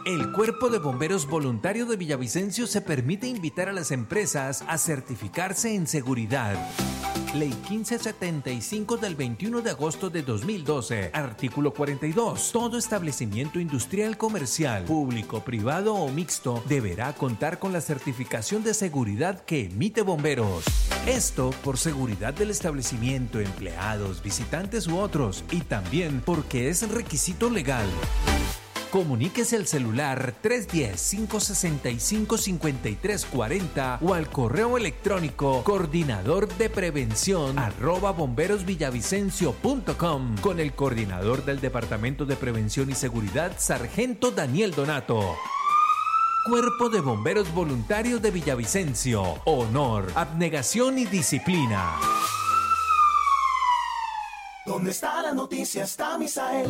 El Cuerpo de Bomberos Voluntario de Villavicencio se permite invitar a las empresas a certificarse en seguridad. Ley 1575 del 21 de agosto de 2012, artículo 42. Todo establecimiento industrial, comercial, público, privado o mixto deberá contar con la certificación de seguridad que emite Bomberos. Esto por seguridad del establecimiento, empleados, visitantes u otros, y también porque es requisito legal. Comuníquese al celular 310-565-5340 o al correo electrónico coordinadordeprevención@bomberosvillavicencio.com con el coordinador del Departamento de Prevención y Seguridad, Sargento Daniel Donato. Cuerpo de Bomberos Voluntarios de Villavicencio. Honor, abnegación y disciplina. ¿Dónde está la noticia? Está Misael.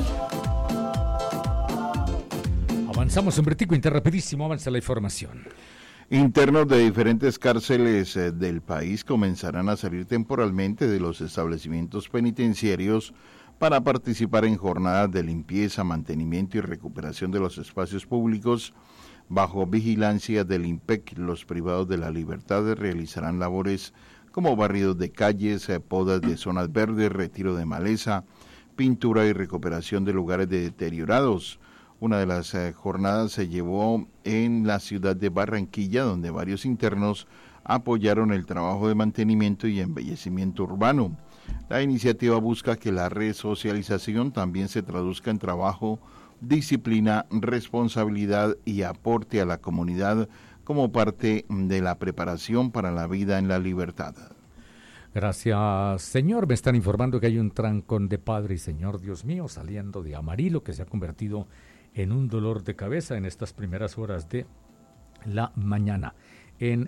Avanzamos en Bretico Interrapidísimo, avanza la información. Internos de diferentes cárceles del país comenzarán a salir temporalmente de los establecimientos penitenciarios para participar en jornadas de limpieza, mantenimiento y recuperación de los espacios públicos. Bajo vigilancia del IMPEC, los privados de la libertad realizarán labores como barridos de calles, podas de zonas verdes, retiro de maleza, pintura y recuperación de lugares deteriorados. Una de las jornadas se llevó en la ciudad de Barranquilla, donde varios internos apoyaron el trabajo de mantenimiento y embellecimiento urbano. La iniciativa busca que la resocialización también se traduzca en trabajo, disciplina, responsabilidad y aporte a la comunidad como parte de la preparación para la vida en la libertad. Gracias, señor. Me están informando que hay un trancón de Padre y Señor Dios mío saliendo de Amarillo que se ha convertido en un dolor de cabeza en estas primeras horas de la mañana. En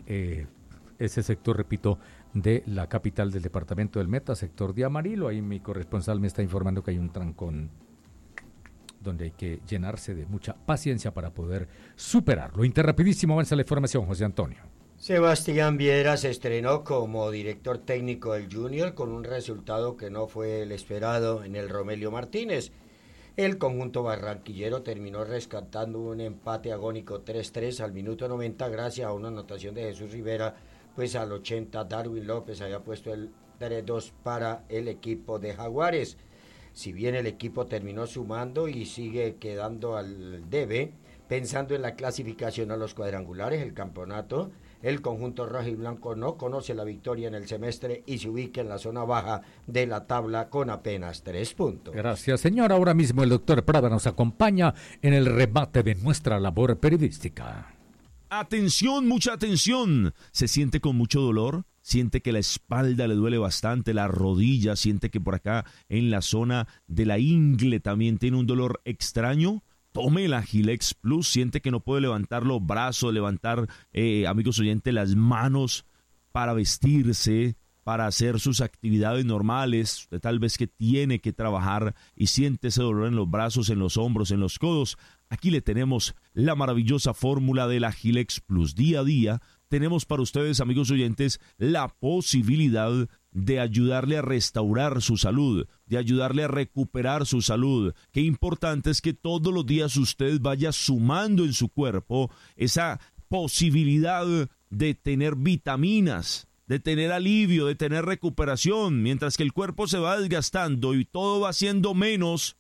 ese sector, repito, de la capital del departamento del Meta, sector de Amarillo. Ahí mi corresponsal me está informando que hay un trancón donde hay que llenarse de mucha paciencia para poder superarlo. Interrapidísimo, avanza la información, José Antonio. Sebastián Viera se estrenó como director técnico del Junior con un resultado que no fue el esperado en el Romelio Martínez. El conjunto barranquillero terminó rescatando un empate agónico 3-3 al minuto 90 gracias a una anotación de Jesús Rivera, pues al 80 Darwin López había puesto el 3-2 para el equipo de Jaguares. Si bien el equipo terminó sumando y sigue quedando al debe, pensando en la clasificación a los cuadrangulares, el campeonato, el conjunto rojo y blanco no conoce la victoria en el semestre y se ubica en la zona baja de la tabla con apenas 3 puntos. Gracias, señor. Ahora mismo el doctor Prada nos acompaña en el remate de nuestra labor periodística. Atención, mucha atención. ¿Se siente con mucho dolor? ¿Siente que la espalda le duele bastante, la rodilla? ¿Siente que por acá en la zona de la ingle también tiene un dolor extraño? Tome el Agilex Plus. Siente que no puede levantar los brazos, levantar, amigos oyentes, las manos para vestirse, para hacer sus actividades normales, tal vez que tiene que trabajar y siente ese dolor en los brazos, en los hombros, en los codos. Aquí le tenemos la maravillosa fórmula del Agilex Plus. Día a día tenemos para ustedes, amigos oyentes, la posibilidad de ayudarle a restaurar su salud, de ayudarle a recuperar su salud. Qué importante es que todos los días usted vaya sumando en su cuerpo esa posibilidad de tener vitaminas, de tener alivio, de tener recuperación, mientras que el cuerpo se va desgastando y todo va siendo menos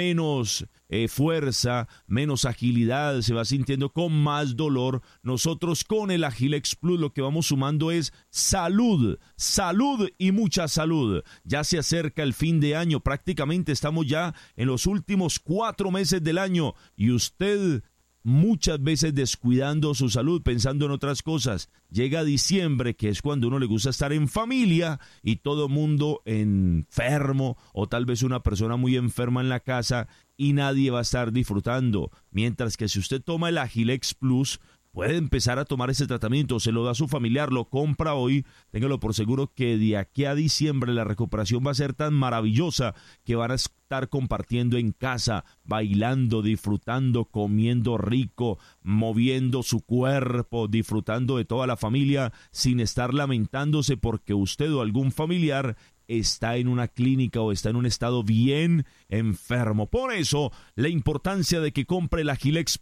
fuerza, menos agilidad, se va sintiendo con más dolor. Nosotros con el Agilex Plus lo que vamos sumando es salud y mucha salud. Ya se acerca el fin de año, prácticamente estamos ya en los últimos 4 meses del año y usted muchas veces descuidando su salud, pensando en otras cosas. Llega diciembre, que es cuando uno le gusta estar en familia y todo mundo enfermo o tal vez una persona muy enferma en la casa y nadie va a estar disfrutando. Mientras que si usted toma el Agilex Plus, puede empezar a tomar ese tratamiento, se lo da a su familiar, lo compra hoy, téngalo por seguro que de aquí a diciembre la recuperación va a ser tan maravillosa que van a estar compartiendo en casa, bailando, disfrutando, comiendo rico, moviendo su cuerpo, disfrutando de toda la familia sin estar lamentándose porque usted o algún familiar está en una clínica o está en un estado bien enfermo. Por eso, la importancia de que compre el Agilex